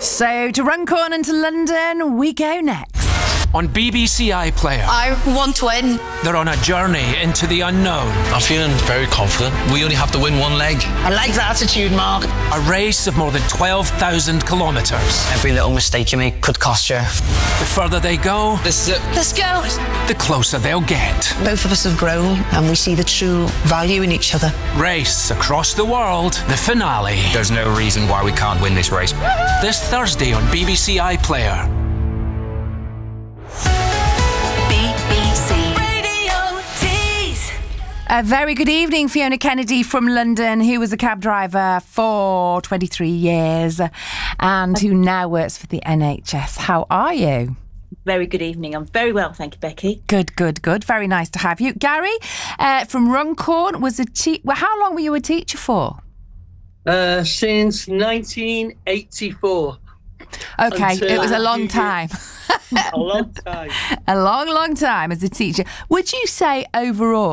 So to Runcorn and to London we go next. On BBC iPlayer, I want to win. they're on a journey into the unknown. I'm feeling very confident. We only have to win one leg. I like the attitude, Mark. A race of more than 12,000 kilometres. Every little mistake you make could cost you. The further they go, This is it. Let's go. the closer they'll get. Both of us have grown and we see the true value in each other. Race across the world, the finale. There's no reason why we can't win this race. This Thursday on BBC iPlayer. BBC Radio Tees. A very good evening, Fiona Kennedy from London, who was a cab driver for 23 years and who now works for the NHS. How are you? Very good evening. I'm very well, thank you, Becky. Good. Very nice to have you. Gary from Runcorn was well, how long were you a teacher for? Since 1984. Okay, Until it was a long time. A long time. A long time as a teacher. Would you say overall